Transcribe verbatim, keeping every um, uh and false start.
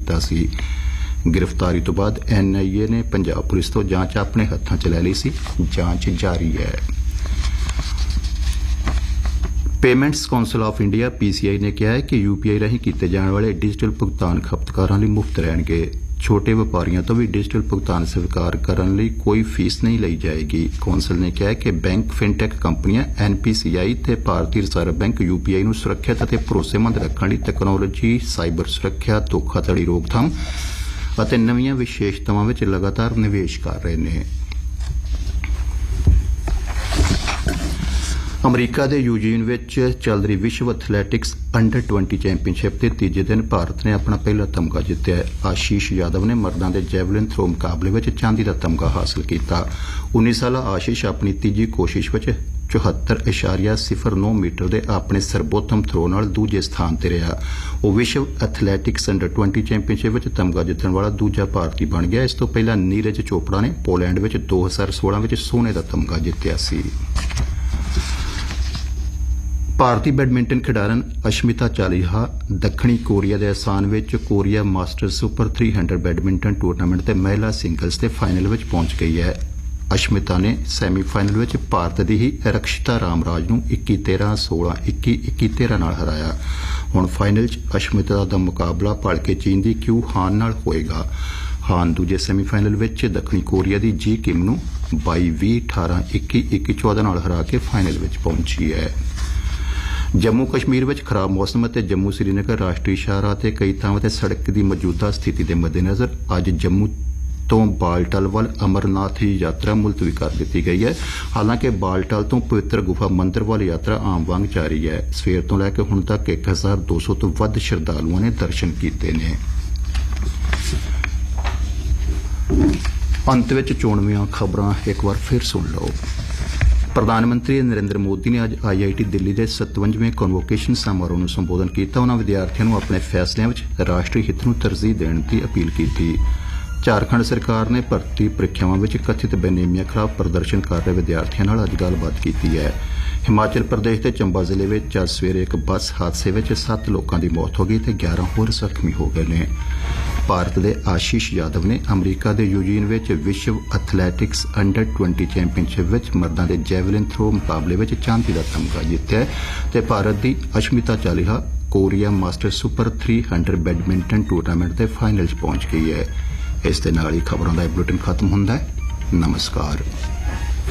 ਕੀਤਾ ਸੀ। गिरफ्तारी तो बाद एन आई ए ने पंजाब पुलिस तो जांच अपने हत्थों च लै ली सी। जांच जारी है। Payments council of India P C आई ने कहा है कि यू पी आई राਹੀਂ ਕੀਤੇ ਜਾਣ ਵਾਲੇ डिजिटल भुगतान खपतकारां ਲਈ मुफ्त ਰਹਿਣਗੇ। छोटे व्यापारियों तो भी डिजिटल भुगतान स्वीकार करने ਲਈ कोई फीस नहीं ली जाएगी। कौंसल ने कहा कि बैंक फिनटेक कंपनियां एन पी सी आई ते भारतीय reserve bank U P I ਨੂੰ ਸੁਰੱਖਿਅਤ ਅਤੇ ਭਰੋਸੇਮੰਦ ਰੱਖਣ ਲਈ ਤਕਨਾਲੋਜੀ, ਸਾਈਬਰ ਸੁਰੱਖਿਆ, ਧੋਖਾਧੜੀ ਰੋਕਥਾਮ ਅਤੇ ਨਵੀਆਂ ਵਿਸ਼ੇਸ਼ਤਾਵਾਂ ਵਿੱਚ ਲਗਾਤਾਰ ਨਿਵੇਸ਼ ਕਰ ਰਹੇ ਨੇ। ਅਮਰੀਕਾ ਦੇ ਯੂਜੀਨ ਵਿੱਚ ਚੱਲ ਰਹੀ ਵਿਸ਼ਵ ਐਥਲੈਟਿਕਸ ਅੰਡਰ ਵੀਹ ਚੈਂਪੀਅਨਸ਼ਿਪ ਦੇ ਤੀਜੇ ਦਿਨ ਭਾਰਤ ਨੇ ਆਪਣਾ ਪਹਿਲਾ ਤਮਗਾ ਜਿੱਤਿਆ। ਆਸ਼ੀਸ਼ ਯਾਦਵ ਨੇ ਮਰਦਾਂ ਦੇ ਜੈਵਲਿਨ ਥਰੋ ਮੁਕਾਬਲੇ ਵਿੱਚ ਚਾਂਦੀ ਦਾ ਤਮਗਾ ਹਾਸਲ ਕੀਤਾ। ਉੱਨੀ ਸਾਲਾ ਆਸ਼ੀਸ਼ ਆਪਣੀ ਤੀਜੀ ਕੋਸ਼ਿਸ਼ ਵਿੱਚ ਚੁਹੱਤਰ ਇਸ਼ਾਰੀਆ ਸਿਫਰ ਨੌ ਮੀਟਰ ਦੇ ਆਪਣੇ ਸਰਬੋਤਮ ਥਰੋ ਨਾਲ ਦੂਜੇ ਸਥਾਨ ਤੇ ਰਿਹਾ। ਉਹ ਵਿਸ਼ਵ ਐਥਲੈਟਿਕਸ ਅੰਡਰ ਵੀਹ ਚੈਂਪੀਅਨਸ਼ਿਪ ਵਿੱਚ ਤਮਗਾ ਜਿੱਤਣ ਵਾਲਾ ਦੂਜਾ ਭਾਰਤੀ ਬਣ ਗਿਆ। ਇਸ ਤੋਂ ਪਹਿਲਾਂ ਨੀਰਜ ਚੋਪੜਾ ਨੇ ਪੋਲੈਂਡ ਵਿੱਚ ਦੋ ਹਜ਼ਾਰ ਸੋਲਾਂ ਵਿੱਚ ਸੋਨੇ ਦਾ ਤਮਗਾ ਜਿੱਤਿਆ ਸੀ। ਭਾਰਤੀ ਬੈਡਮਿੰਟਨ ਖਿਡਾਰਨ ਅਸ਼ਮਿਤਾ ਚਾਲੀਹਾ ਦੱਖਣੀ ਕੋਰੀਆ ਦੇ ਅਸਾਨ ਵਿੱਚ ਕੋਰੀਆ ਮਾਸਟਰ ਸੁਪਰ ਤਿੰਨ ਸੌ ਬੈਡਮਿੰਟਨ ਟੂਰਨਾਮੈਂਟ ਦੇ ਮਹਿਲਾ ਸਿੰਗਲਜ਼ ਦੇ ਫਾਈਨਲ ਵਿੱਚ ਪਹੁੰਚ ਗਈ ਹੈ। ਅਸ਼ਮਿਤਾ ਨੇ ਸੈਮੀਫਾਈਨਲ ਵਿੱਚ ਭਾਰਤ ਦੀ ਹੀ ਰਕਸ਼ਿਤਾ ਰਾਮਰਾਜ ਨੂੰ ਇੱਕੀ ਤੇਰਾਂ, ਸੋਲਾਂ ਇੱਕੀ, ਇੱਕੀ ਤੇਰਾਂ ਨਾਲ ਹਰਾਇਆ। ਹੁਣ ਫਾਈਨਲ 'ਚ ਅਸ਼ਮਿਤਾ ਦਾ ਮੁਕਾਬਲਾ ਭਲਕੇ ਚੀਨ ਦੀ ਕਿਊ ਹਾਨ ਨਾਲ ਹੋਏਗਾ। ਹਾਨ ਦੂਜੇ ਸੈਮੀਫਾਈਨਲ ਵਿੱਚ ਦੱਖਣੀ ਕੋਰੀਆ ਦੀ ਜੀ ਕਿਮ ਨੂੰ ਬਾਈ ਵੀਹ, ਅਠਾਰਾਂ ਇੱਕੀ, ਇੱਕੀ ਚੌਦਾਂ ਨਾਲ ਹਰਾ ਕੇ ਫਾਈਨਲ ਵਿੱਚ ਪਹੁੰਚੀ ਹੈ। ਜੰਮੂ ਕਸ਼ਮੀਰ ਵਿੱਚ ਖਰਾਬ ਮੌਸਮ ਅਤੇ ਜੰਮੂ ਸ੍ਰੀਨਗਰ ਰਾਸ਼ਟਰੀ ਸ਼ਾਹਰਾਹ ਤੇ ਕਈ ਥਾਵਾਂ ਤੇ ਸੜਕ ਦੀ ਮੌਜੂਦਾ ਸਥਿਤੀ ਦੇ ਮੱਦੇਨਜ਼ਰ ਅੱਜ ਜੰਮੂ ਤੋਂ ਬਾਲਟਲ ਵੱਲ ਅਮਰਨਾਥ ਦੀ ਯਾਤਰਾ ਮੁਲਤਵੀ ਕਰ ਦਿੱਤੀ ਗਈ ਹੈ। ਹਾਲਾਂਕਿ ਬਾਲਟਲ ਤੋਂ ਪਵਿੱਤਰ ਗੁਫਾ ਮੰਦਰ ਵੱਲ ਯਾਤਰਾ ਆਮ ਵਾਂਗ ਜਾਰੀ ਹੈ। ਸਵੇਰ ਤੋਂ ਲੈ ਕੇ ਹੁਣ ਤੱਕ ਇੱਕ ਹਜ਼ਾਰ ਦੋ ਸੌ ਤੋਂ ਵੱਧ ਸ਼ਰਧਾਲੂਆਂ ਨੇ ਦਰਸ਼ਨ ਕੀਤੇ ਨੇ। ਅੰਤ ਵਿੱਚ ਚੋਣਵੀਆਂ ਖਬਰਾਂ ਇੱਕ ਵਾਰ ਫਿਰ ਸੁਣ ਲਓ। ਪ੍ਰਧਾਨ ਮੰਤਰੀ ਨਰਿੰਦਰ ਮੋਦੀ ਨੇ ਅੱਜ ਆਈ ਆਈ ਟੀ ਦਿੱਲੀ ਦੇ ਸਤਵੰਜਵੇਂ ਕਨਵੋਕੇਸ਼ਨ ਸਮਾਰੋਹ ਨੂੰ ਸੰਬੋਧਨ ਕੀਤਾ। ਉਨ੍ਹਾਂ ਵਿਦਿਆਰਥੀਆਂ ਨੂੰ ਆਪਣੇ ਫੈਸਲਿਆਂ ਵਿੱਚ ਰਾਸ਼ਟਰੀ ਹਿੱਤ ਨੂੰ ਤਰਜੀਹ ਦੇਣ ਦੀ ਅਪੀਲ ਕੀਤੀ। ਝਾਰਖੰਡ ਸਰਕਾਰ ਨੇ ਭਰਤੀ ਪ੍ਰੀਖਿਆਵਾਂ ਵਿੱਚ ਕਥਿਤ ਬੇਨੇਮੀਆਂ ਖਿਲਾਫ ਪ੍ਰਦਰਸ਼ਨ ਕਰ ਰਹੇ ਵਿਦਿਆਰਥੀਆਂ ਨਾਲ ਅੱਜ ਗੱਲਬਾਤ ਕੀਤੀ ਹੈ। ਹਿਮਾਚਲ ਪ੍ਰਦੇਸ਼ ਦੇ ਚੰਬਾ ਜ਼ਿਲ੍ਹੇ ਵਿੱਚ ਅੱਜ ਸਵੇਰੇ ਇੱਕ ਬੱਸ ਹਾਦਸੇ ਵਿੱਚ ਸੱਤ ਲੋਕਾਂ ਦੀ ਮੌਤ ਹੋ ਗਈ ਤੇ ਗਿਆਰਾਂ ਹੋਰ ਜ਼ਖਮੀ ਹੋ ਗਏ ਨੇ। ਭਾਰਤ ਦੇ ਆਸ਼ੀਸ਼ ਯਾਦਵ ਨੇ ਅਮਰੀਕਾ ਦੇ ਯੂਜੀਨ ਵਿੱਚ ਵਿਸ਼ਵ ਐਥਲੈਟਿਕਸ ਅੰਡਰ ਵੀਹ ਚੈਂਪੀਅਨਸ਼ਿਪ ਵਿੱਚ ਮਰਦਾਂ ਦੇ ਜੈਵਲਿਨ ਥਰੋ ਮੁਕਾਬਲੇ ਵਿੱਚ ਚਾਂਦੀ ਦਾ ਤਮਗਾ ਜਿੱਤਿਆ ਤੇ ਭਾਰਤ ਦੀ ਅਸ਼ਮਿਤਾ ਚਾਲੀਹਾ ਕੋਰੀਆ ਮਾਸਟਰ ਸੁਪਰ ਤਿੰਨ ਸੌ ਬੈਡਮਿੰਟਨ ਟੂਰਨਾਮੈਂਟ ਦੇ ਫਾਈਨਲ 'ਚ ਪਹੁੰਚ ਗਈ ਹੈ। ਇਸ ਦੇ ਨਾਲ ਹੀ ਖਬਰਾਂ ਦਾ ਇਹ ਬੁਲੇਟਿਨ ਖਤਮ ਹੁੰਦਾ ਹੈ। ਨਮਸਕਾਰ।